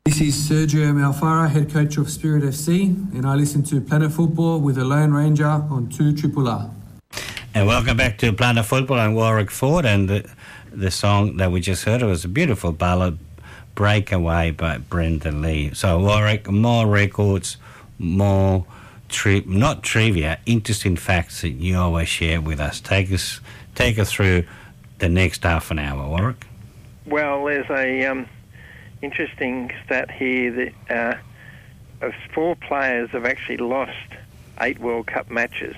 This is Sergio Malfara, head coach of Spirit FC, and I listen to Planet Football with the Lone Ranger on 2RRR. And welcome back to Planet Football and Warwick Ford, and the song that we just heard was a beautiful ballad, Breakaway by Brendan Lee. So Warwick, more records, more not trivia, interesting facts that you always share with us. Take us through the next half an hour, Warwick. Well, there's a interesting stat here that of 4 players have actually lost 8 World Cup matches,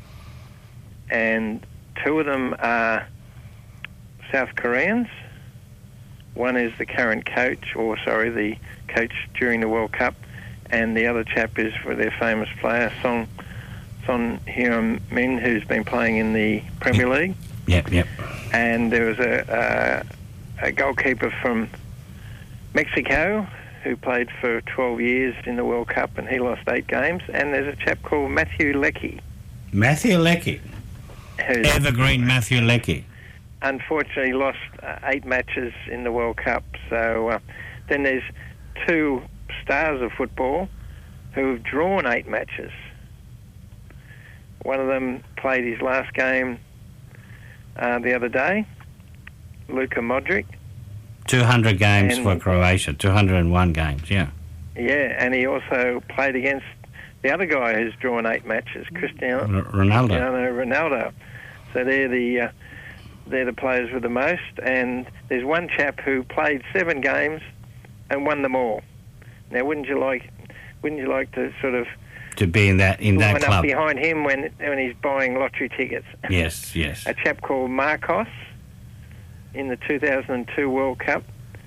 and 2 of them are South Koreans. One is the current coach, the coach during the World Cup, and the other chap is for their famous player, Son Heung-min, who's been playing in the Premier League. Yep. And there was a goalkeeper from Mexico who played for 12 years in the World Cup, and he lost 8 games. And there's a chap called Matthew Leckie. Matthew Leckie. Evergreen Matthew Leckie. Unfortunately lost 8 matches in the World Cup. So then there's 2 stars of football who have drawn 8 matches. One of them played his last game the other day, Luka Modric. 200 games for Croatia, 201 games, yeah. Yeah, and he also played against the other guy who's drawn 8 matches, Cristiano Ronaldo. So they're the players with the most. And there's one chap who played 7 games and won them all. Now, wouldn't you like to sort of to be in that club up behind him when he's buying lottery tickets? Yes. A chap called Marcos in the 2002 World Cup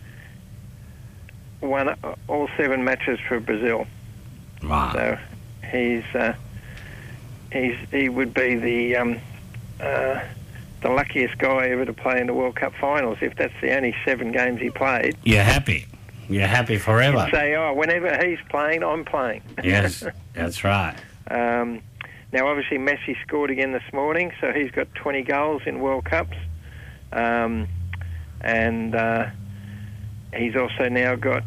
won all 7 matches for Brazil. Wow! So he would be the luckiest guy ever to play in the World Cup finals. If that's the only 7 games he played, you're happy. You're happy forever. You'd say, whenever he's playing, I'm playing. Yes, that's right. Now, obviously, Messi scored again this morning, so he's got 20 goals in World Cups. And he's also now got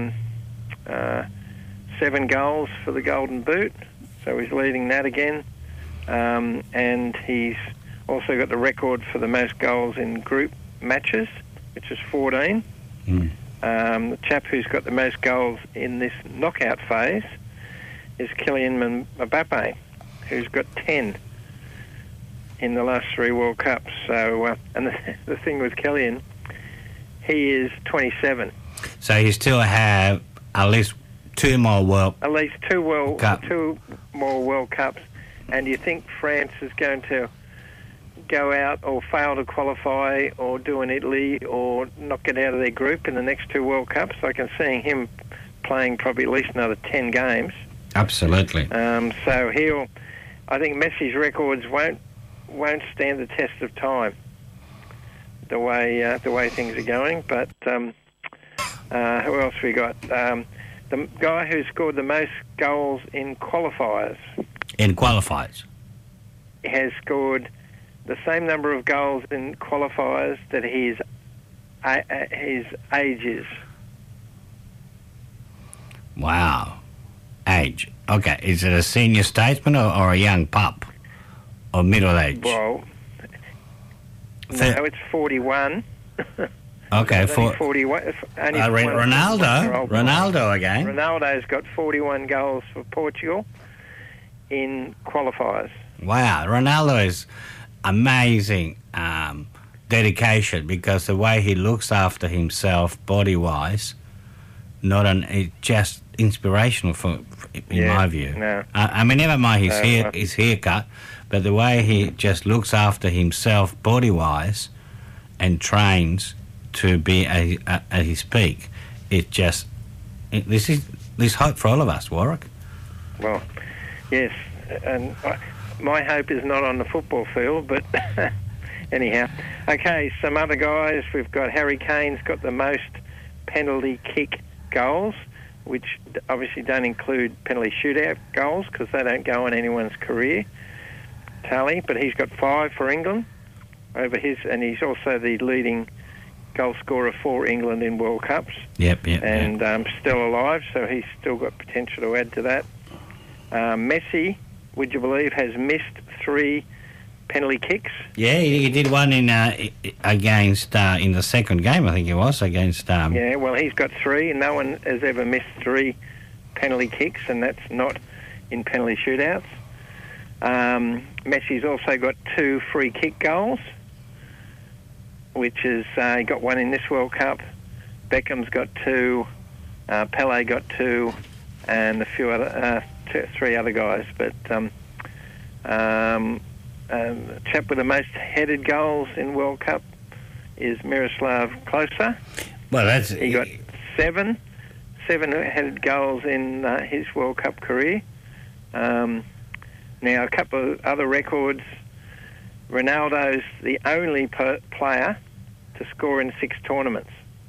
7 goals for the Golden Boot, so he's leading that again. And he's also got the record for the most goals in group matches, which is 14. The chap who's got the most goals in this knockout phase is Kylian Mbappe, who's got 10 in the last 3 World Cups. So, and the thing with Kylian, he is 27. So you still have at least 2 more World At least 2 more World Cups. And you think France is going to go out or fail to qualify or do an Italy or not get out of their group in the next 2 World Cups? I can see him playing probably at least another 10 games. Absolutely. So I think Messi's records won't stand the test of time the way things are going. But who else we got? The guy who scored the most goals in qualifiers. Has scored the same number of goals in qualifiers that his age is. Wow. Age. Okay. Is it a senior statesman or a young pup? Or middle age? Well, no, it's 41. Okay. 41. Ronaldo again. Ronaldo's got 41 goals for Portugal in qualifiers. Wow. Ronaldo is amazing dedication, because the way he looks after himself body-wise, it's just inspirational in my view. No. I mean, never mind his haircut, but the way he just looks after himself body-wise and trains to be at his peak, there's hope for all of us, Warwick. Well, yes, and my hope is not on the football field, but anyhow. Okay, some other guys. We've got Harry Kane's got the most penalty kick goals, which obviously don't include penalty shootout goals because they don't go on anyone's career tally, but he's got 5 for England over his, and he's also the leading goal scorer for England in World Cups. Yep. And still alive, so he's still got potential to add to that. Messi, would you believe, has missed 3 penalty kicks. Yeah, he did one in against in the second game, I think it was, against... Yeah, well, he's got 3, and no one has ever missed 3 penalty kicks, and that's not in penalty shootouts. Messi's also got 2 free kick goals, which is he got 1 in this World Cup. Beckham's got 2, Pele got 2, and a few other 3 other guys. But chap with the most headed goals in World Cup is Miroslav Klose. Well, he got 7 headed goals in his World Cup career. Now, a couple of other records. Ronaldo's the only player to score in 6 tournaments.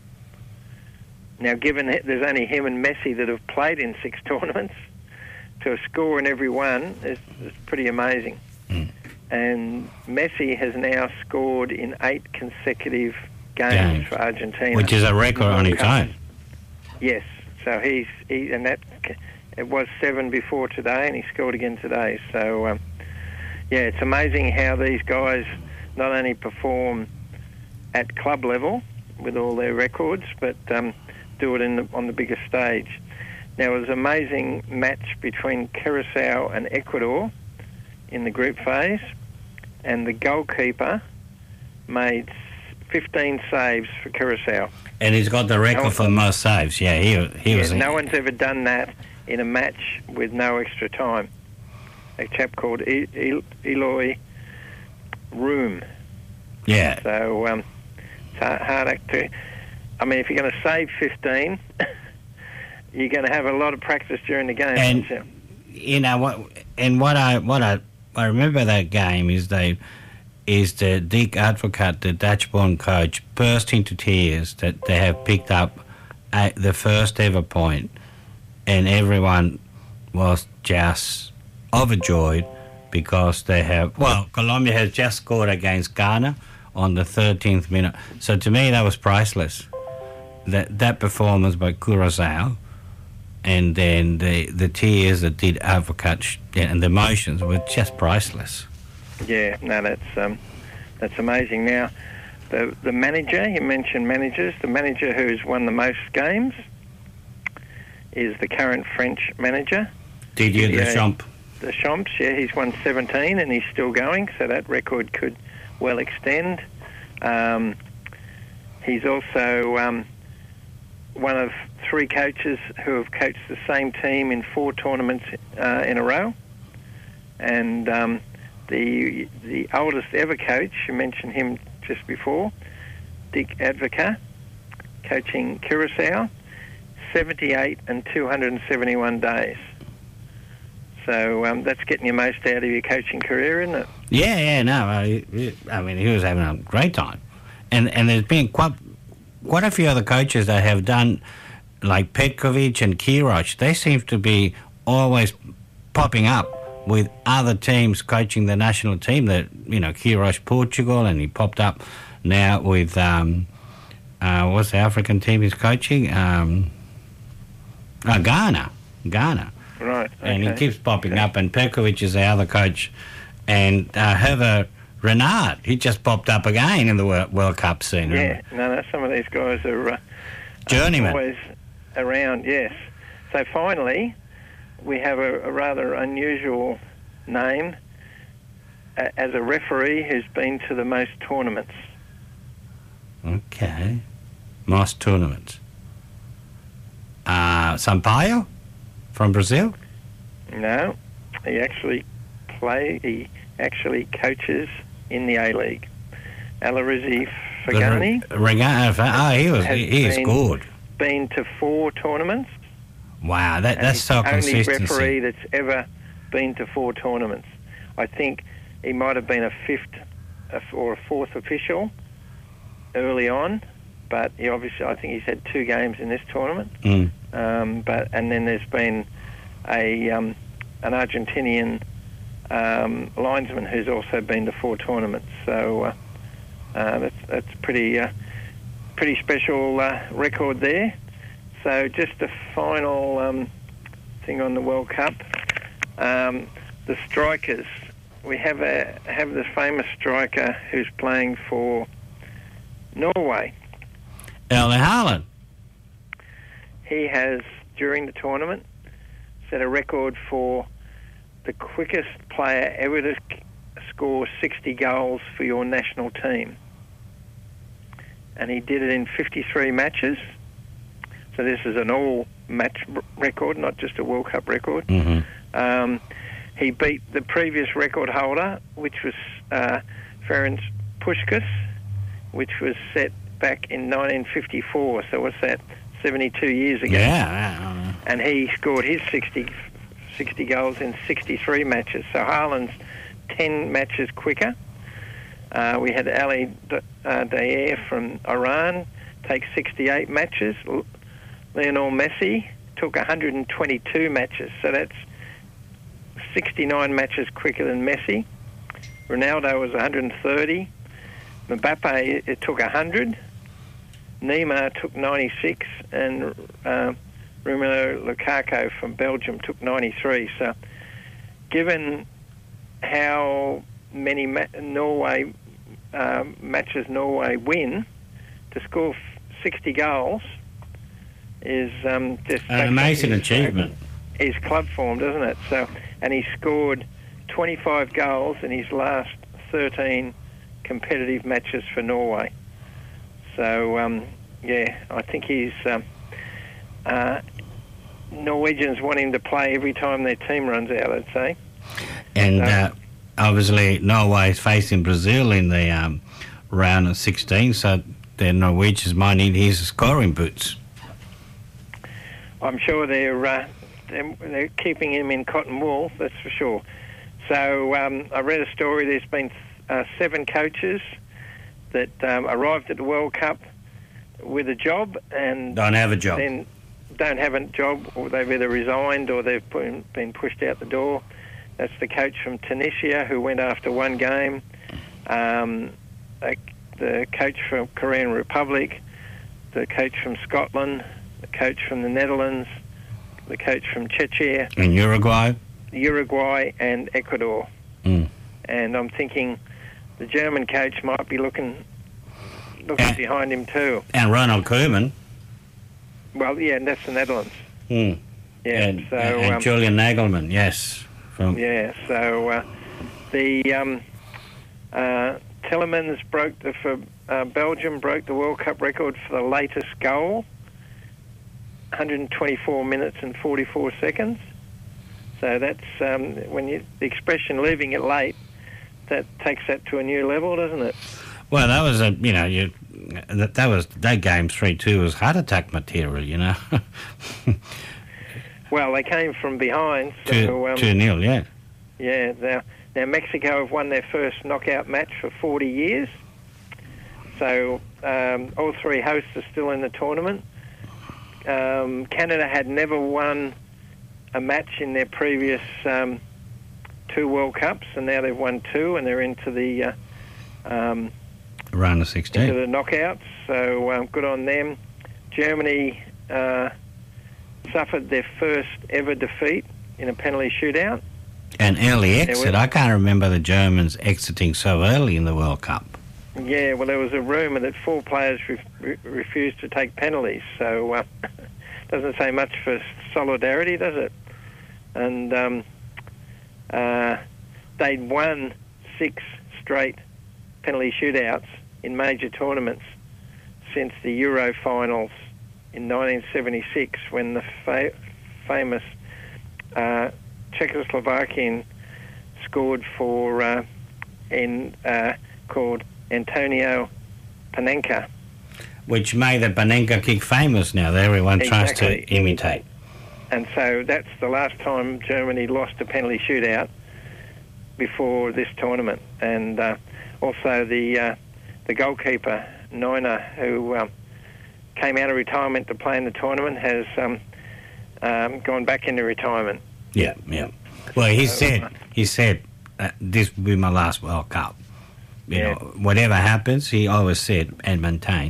Now, given that there's only him and Messi that have played in 6 tournaments, to score in every one is pretty amazing. Mm. And Messi has now scored in 8 consecutive games for Argentina, which is a record on its own. Yes, so it was 7 before today, and he scored again today. So, it's amazing how these guys not only perform at club level with all their records, but do it on the biggest stage. Now, it was an amazing match between Curacao and Ecuador in the group phase, and the goalkeeper made 15 saves for Curacao. And he's got the record for the most saves. Yeah, he was... No one's ever done that in a match with no extra time. A chap called Eloy Room. Yeah. So it's hard to... I mean, if you're going to save 15, you're going to have a lot of practice during the game. And you know what I remember that game is the Dick Advocaat, the Dutch-born coach, burst into tears that they have picked up the first ever point, and everyone was just overjoyed because they have... Well, Colombia has just scored against Ghana on the 13th minute. So to me, that was priceless. That performance by Curacao, and then the tears that did Advocaat and the emotions were just priceless. Yeah, no, that's amazing. Now, the manager, you mentioned managers, the manager who's won the most games is the current French manager. Didier Deschamps. Deschamps, yeah, he's won 17 and he's still going, so that record could well extend. He's also one of 3 coaches who have coached the same team in 4 tournaments in a row. And the oldest ever coach, you mentioned him just before, Dick Advocaat, coaching Curacao, 78 and 271 days. So that's getting your most out of your coaching career, isn't it? Yeah, no. I mean, he was having a great time. And there's been quite a few other coaches that have done, like Petkovic and Kirosh. They seem to be always popping up with other teams coaching the national team. That, you know, Kirosh Portugal, and he popped up now with what's the African team he's coaching? Ghana. Right. Okay. And he keeps popping up. And Petkovic is the other coach, and Hervé Renard, he just popped up again in the World Cup scene. Yeah, no, some of these guys are journeymen, always around. Yes. So finally, we have a rather unusual name as a referee who's been to the most tournaments. Okay, most tournaments. Sampaio from Brazil? No, he actually coaches in the A-League. Alarizi Fagani. He is good. Been to 4 tournaments. Wow, that's so consistency. Only referee that's ever been to 4 tournaments. I think he might have been a 5th or a 4th official early on, but I think he's had 2 games in this tournament. Mm. And then there's been an Argentinian linesman who's also been to 4 tournaments. So that's pretty pretty special record there. So just the final thing on the World Cup, the strikers. We have the famous striker who's playing for Norway. Erling Haaland. He has, during the tournament, set a record for the quickest player ever to score 60 goals for your national team. And he did it in 53 matches. So this is an all-match record, not just a World Cup record. Mm-hmm. He beat the previous record holder, which was Ferenc Puskas, which was set back in 1954. So what's that? 72 years ago. Yeah. And he scored his 60 goals in 63 matches. So Haaland's 10 matches quicker. We had Ali Daer from Iran take 68 matches. Lionel Messi took 122 matches. So that's 69 matches quicker than Messi. Ronaldo was 130. Mbappe, it took 100. Neymar took 96, and Romelu Lukaku from Belgium took 93. So, given how many matches Norway win, to score 60 goals is just an amazing achievement. His club form, doesn't it? So, and he scored 25 goals in his last 13 competitive matches for Norway. So, yeah, I think he's... Norwegians want him to play every time their team runs out, I'd say. And obviously Norway is facing Brazil in the round of 16, so the Norwegians might need his scoring boots. I'm sure they're keeping him in cotton wool, that's for sure. So I read a story, there's been 7 coaches that arrived at the World Cup with a job and don't have a job. Then don't have a job, or they've either resigned or they've been pushed out the door. That's the coach from Tunisia who went after one game, the coach from Korean Republic, the coach from Scotland, the coach from the Netherlands, the coach from Czechia. And Uruguay? Uruguay and Ecuador. Mm. And I'm thinking the German coach might be looking behind him too. And Ronald Koeman. Well, yeah, and that's the Netherlands. Mm. Yeah, and Julian Nagelman, yes. Yeah, so the Telemans Belgium broke the World Cup record for the latest goal, 124 minutes and 44 seconds. So that's when the expression "leaving it late," that takes that to a new level, doesn't it? Well, that was that game 3-2 was heart attack material, Well, they came from behind. So, 2-0, yeah. Yeah. Now Mexico have won their first knockout match for 40 years. So all 3 hosts are still in the tournament. Canada had never won a match in their previous 2 World Cups, and now they've won 2, and they're into the round of 16. Into the knockouts. So good on them. Germany suffered their first ever defeat in a penalty shootout. An early exit. I can't remember the Germans exiting so early in the World Cup. Yeah, well, there was a rumour that 4 players refused to take penalties, so doesn't say much for solidarity, does it? And they'd won 6 straight penalty shootouts in major tournaments since the Euro finals in 1976, when the famous Czechoslovakian scored for called Antonio Panenka, which made the Panenka kick famous now that everyone tries to imitate. And so that's the last time Germany lost a penalty shootout before this tournament. And also the goalkeeper Neuner, who came out of retirement to play in the tournament, has gone back into retirement. Yeah. Well, he said this will be my last World Cup. You know, whatever happens, he always said and maintained,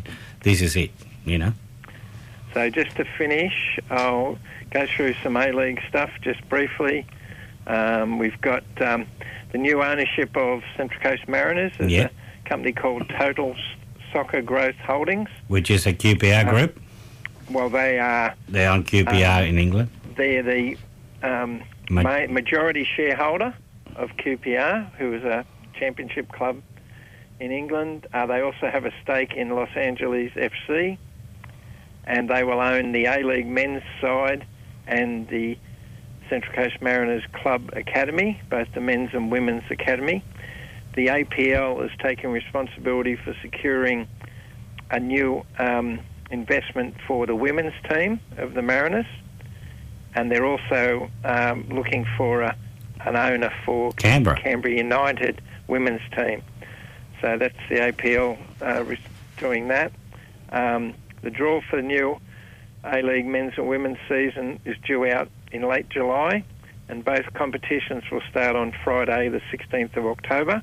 this is it, you know. So just to finish, I'll go through some A-League stuff just briefly. We've got the new ownership of Central Coast Mariners. There's a company called Total Soccer Growth Holdings. Which is a QPR group? Well, they're on QPR in England. They're the majority shareholder of QPR, who is a championship club in England. They also have a stake in Los Angeles FC, and they will own the A-League men's side and the Central Coast Mariners Club Academy, both the men's and women's academy. The APL is taking responsibility for securing a new investment for the women's team of the Mariners, and they're also looking for an owner for Canberra United women's team. So that's the APL doing that. The draw for the new A-League men's and women's season is due out in late July, and both competitions will start on Friday the 16th of October.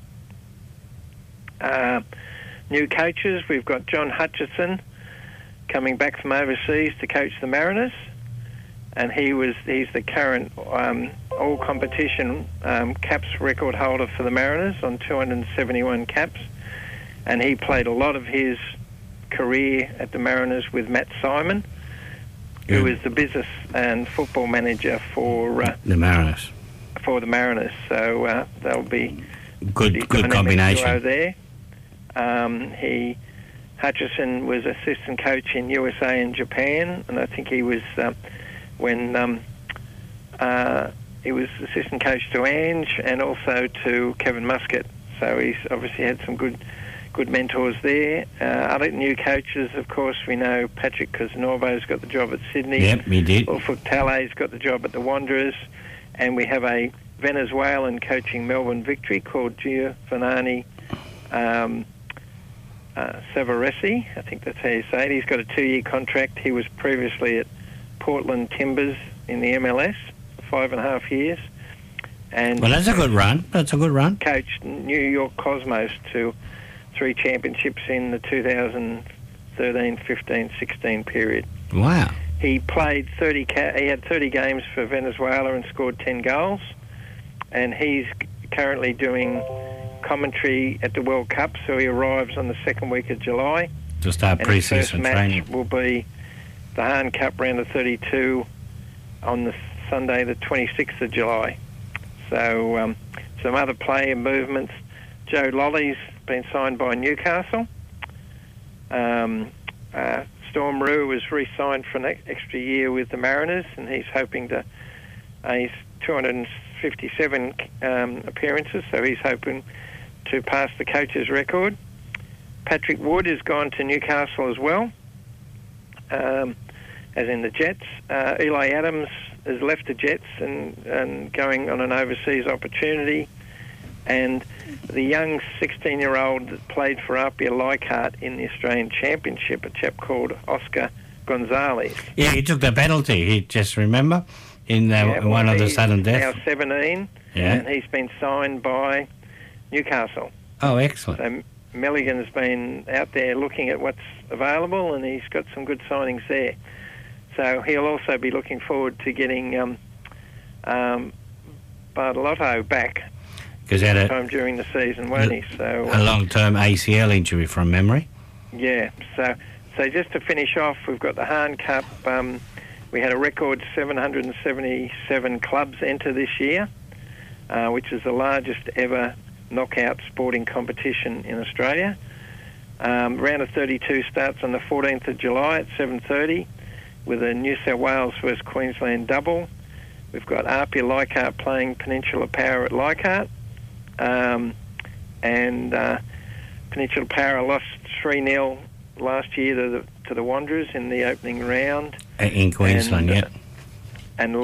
New coaches, we've got John Hutchison coming back from overseas to coach the Mariners, and he's the current all-competition caps record holder for the Mariners on 271 caps, and he played a lot of his career at the Mariners with Matt Simon, who is the business and football manager for the Mariners. So that'll be good combination there. Hutchison was assistant coach in USA and Japan, and I think he was when he was assistant coach to Ange and also to Kevin Muscat. So he's obviously had some good mentors there. Other new coaches, of course, we know Patrick Casanovas got the job at Sydney. Yep, he did. Ufuk Talay's got the job at the Wanderers, and we have a Venezuelan coaching Melbourne Victory called Giovanni Savaresi. I think that's how you say it. He's got a 2-year contract. He was previously at Portland Timbers in the MLS for 5.5 years. And well, that's a good run. Coached New York Cosmos to 3 championships in the 2013, 15, 16 period. Wow. He played he had 30 games for Venezuela and scored 10 goals. And he's currently doing commentary at the World Cup, so he arrives on the second week of July. To start pre-season training. His first match will be the Hahn Cup round of 32 on the Sunday, the 26th of July. So some other player movements. Joe Lolly's been signed by Newcastle. Storm Roux was re-signed for an extra year with the Mariners, and he's hoping to... he's 257 appearances, so he's hoping to pass the coach's record. Patrick Wood has gone to Newcastle as well, as in the Jets. Eli Adams has left the Jets and going on an overseas opportunity. And the young 16-year-old that played for Apia Leichhardt in the Australian Championship, a chap called Oscar Gonzalez. Yeah, he took the penalty, he just remember, in one of the sudden deaths. He's now 17, and he's been signed by Newcastle. Oh, excellent. So Milligan's been out there looking at what's available, and he's got some good signings there. So he'll also be looking forward to getting Bartolotto back. Because he had a time during the season, won't he? So a long-term ACL injury from memory. Yeah. So just to finish off, we've got the Hahn Cup. We had a record 777 clubs enter this year, which is the largest ever knockout sporting competition in Australia. Round of 32 starts on the 14th of July at 7:30 with a New South Wales versus Queensland double. We've got Apia Leichhardt playing Peninsula Power at Leichhardt. And Peninsula Power lost 3-0 last year to the Wanderers in the opening round. In Queensland, And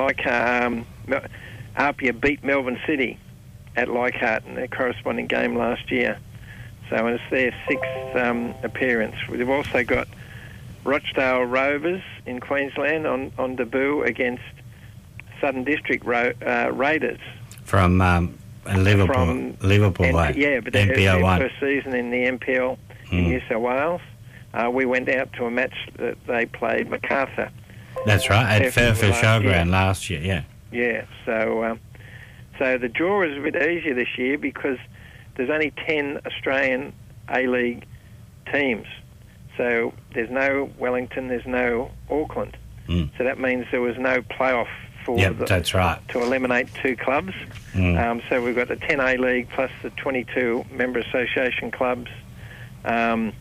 Apia beat Melbourne City at Leichhardt in their corresponding game last year. So it's their 6th appearance. We've also got Rochdale Rovers in Queensland on debut against Southern District Raiders. From Liverpool way. Yeah, but NPL their 1. first season in the NPL in New South Wales. we went out to a match that they played, Macarthur. That's right, at Fairfield Showground last year, yeah. Yeah, so the draw is a bit easier this year because there's only 10 Australian A-League teams. So there's no Wellington, there's no Auckland. So that means there was no playoff for that's right. to eliminate 2 clubs. So we've got the 10 A-League plus the 22 member association clubs. And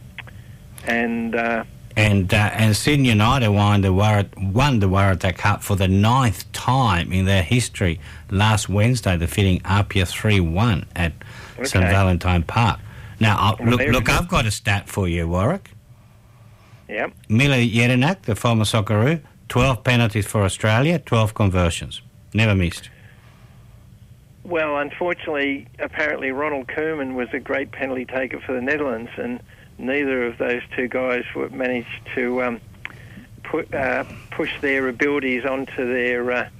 Sydney United won the Waratah Cup for the 9th time in their history last Wednesday, defeating Apia 3-1 at St Valentine Park. Now, look, I've got a stat for you, Warwick. Yep. Mila Jedinak, the former Socceroo, 12 penalties for Australia, 12 conversions. Never missed. Well, unfortunately, apparently Ronald Koeman was a great penalty taker for the Netherlands, and neither of those 2 guys managed to push their abilities onto the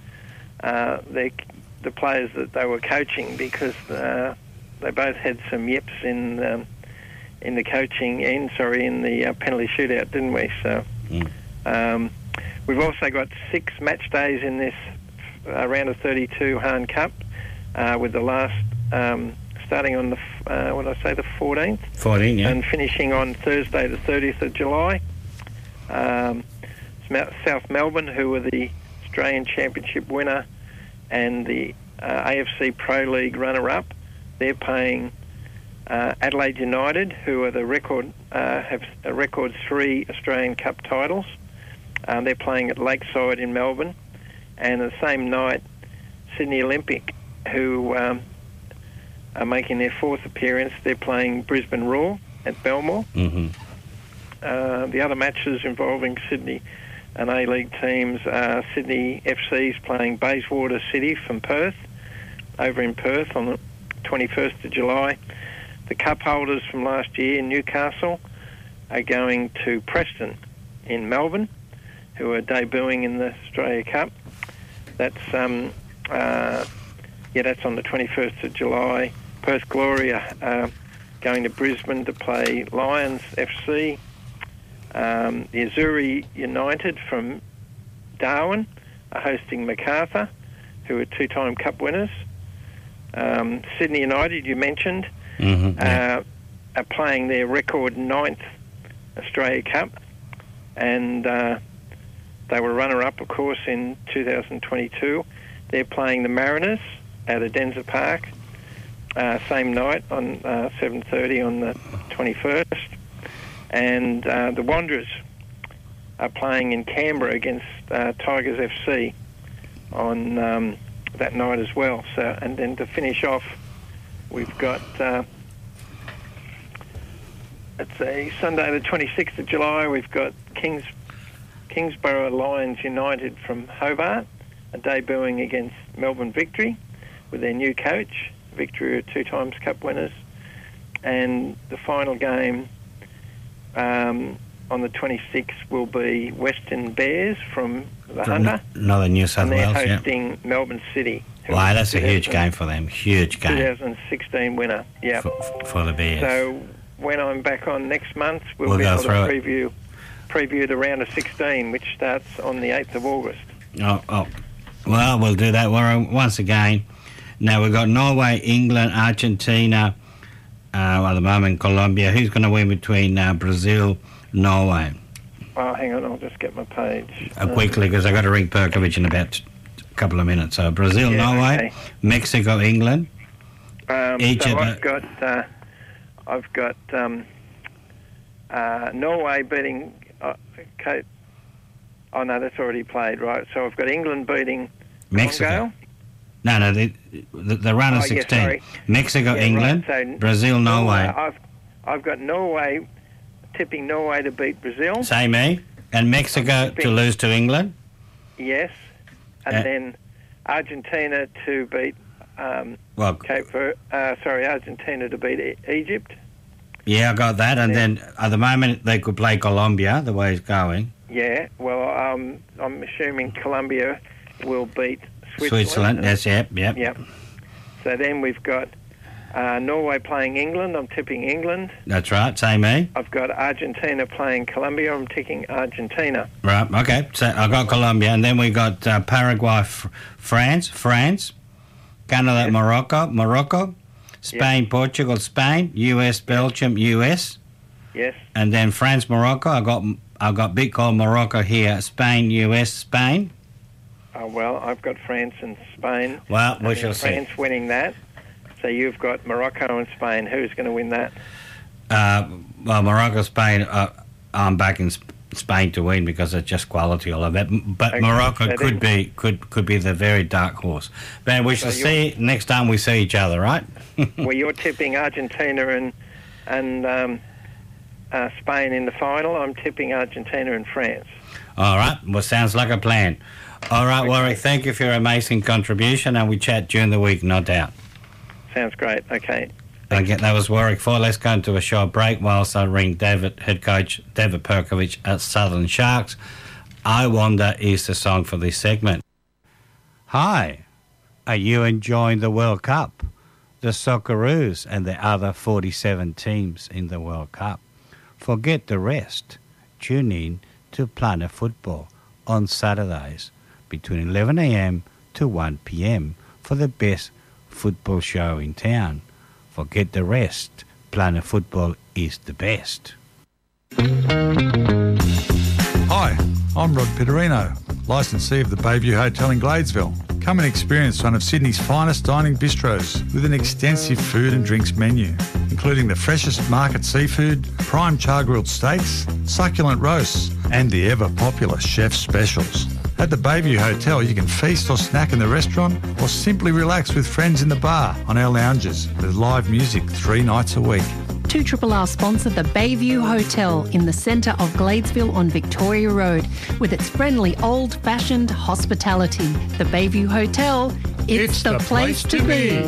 players that they were coaching, because they both had some yips in the coaching end, in the penalty shootout, didn't we? So we've also got 6 match days in this round of 32 Hahn Cup, with the last starting on the the 14th. 14, yeah. And finishing on Thursday, the 30th of July. South Melbourne, who were the Australian Championship winner and the AFC Pro League runner-up, they're playing Adelaide United, who are the have a record 3 Australian Cup titles. They're playing at Lakeside in Melbourne. And the same night, Sydney Olympic, who are making their 4th appearance, they're playing Brisbane Roar at Belmore. The other matches involving Sydney and A-League teams are Sydney FC's playing Bayswater City from Perth, over in Perth on the 21st of July. The cup holders from last year, Newcastle, are going to Preston in Melbourne, who are debuting in the Australia Cup. That's that's on the 21st of July. Perth Glory are going to Brisbane to play Lions FC. The Azuri United from Darwin are hosting Macarthur, who are 2-time Cup winners. Sydney United, you mentioned, are playing their record 9th Australia Cup, and they were runner-up, of course, in 2022. They're playing the Mariners at Adenza Park, same night on 7:30 on the 21st. And the Wanderers are playing in Canberra against Tigers FC on that night as well. So, and then to finish off, we've got it's a Sunday the 26th of July. We've got Kingsborough Lions United from Hobart are debuting against Melbourne Victory with their new coach. Victory are 2 times Cup winners. And the final game on the 26th will be Western Bears from the Hunter. Another New South Wales, they're hosting Melbourne City. Wow, that's a huge game for them. Huge game. 2016 winner, yeah. For the Bears. So when I'm back on next month, we'll be able to preview the round of 16, which starts on the 8th of August. Well, we'll do that once again. Now, we've got Norway, England, Argentina, at the moment Colombia. Who's going to win between Brazil, Norway? Oh, hang on, I'll just get my page. Quickly, because I've got to ring Perkovic in about a couple of minutes. So Brazil, Norway, okay. Mexico, England, Egypt. So I've got Norway beating Cape. Oh no, that's already played, right? So I've got England beating Mexico. Congo. No, the round of 16. Yeah, Mexico, England, right. So Brazil, Norway. I've got Norway, tipping Norway to beat Brazil. Say me. And Mexico to lose to England. Yes, and then Argentina to beat Argentina to beat Egypt. Yeah, I got that. And then at the moment they could play Colombia, the way it's going. Yeah, well, I'm assuming Colombia will beat Switzerland, that's yep. So then we've got Norway playing England. I'm tipping England. That's right. Same me. I've got Argentina playing Colombia. I'm tipping Argentina. Right. Okay. So I got Colombia, and then we got Paraguay, France, Canada, Yes. Morocco, Spain, Yes. Portugal, Spain, US, Belgium, US, Yes. and then France, Morocco. I got big call Morocco here. Spain, US, Spain. Well, I've got France and Spain. Well, we shall see. France winning that. So you've got Morocco and Spain. Who's going to win that? Well, Morocco, Spain. I'm back in Spain to win because it's just quality all of it. But Okay, Morocco so could be the very dark horse. But we shall see next time we see each other, right? Well, you're tipping Argentina and Spain in the final. I'm tipping Argentina and France. All right. Well, sounds like a plan. All right, Okay. Warwick, thank you for your amazing contribution, and we chat during the week, no doubt. Sounds great. Okay. Again, that was Warwick Ford. Let's go into a short break whilst I ring head coach David Perkovich at Southern Sharks. I Wonder is the song for this segment. Hi, are you enjoying the World Cup? The Socceroos and the other 47 teams in the World Cup. Forget the rest. Tune in to Planet Football on Saturdays between 11 a.m. to 1 p.m. for the best football show in town. Forget the rest. Planet Football is the best. Hi, I'm Rod Pitterino, licensee of the Bayview Hotel in Gladesville. Come and experience one of Sydney's finest dining bistros with an extensive food and drinks menu, including the freshest market seafood, prime char-grilled steaks, succulent roasts, and the ever-popular chef specials. At the Bayview Hotel, you can feast or snack in the restaurant or simply relax with friends in the bar on our lounges with live music 3 nights a week. 2RRR sponsor the Bayview Hotel in the centre of Gladesville on Victoria Road with its friendly old-fashioned hospitality. The Bayview Hotel, it's the place to be.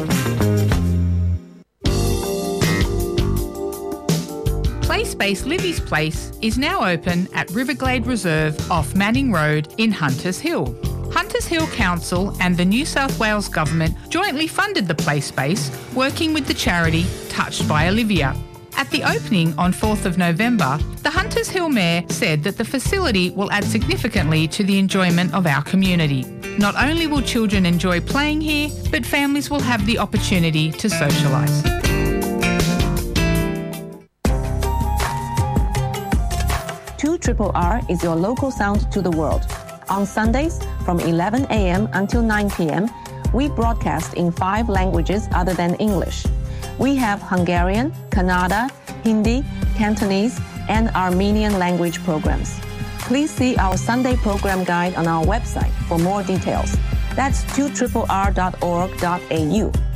Playspace Livy's Place is now open at Riverglade Reserve off Manning Road in Hunters Hill. Hunters Hill Council and the New South Wales Government jointly funded the Playspace, working with the charity Touched by Olivia. At the opening on 4th of November, the Hunters Hill Mayor said that the facility will add significantly to the enjoyment of our community. Not only will children enjoy playing here, but families will have the opportunity to socialise. 2RRR is your local sound to the world. On Sundays from 11 a.m. until 9 p.m., we broadcast in 5 languages other than English. We have Hungarian, Kannada, Hindi, Cantonese, and Armenian language programs. Please see our Sunday program guide on our website for more details. That's 2RRR.org.au.